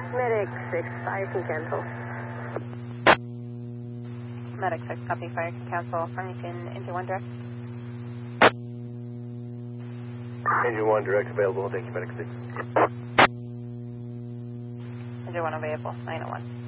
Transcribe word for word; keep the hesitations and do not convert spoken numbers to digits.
Medic six, fire can cancel. Medic six, copy, fire can cancel. Farmington, engine one direct. Engine one direct available, thank you, Medic six. Engine one available, nine oh one.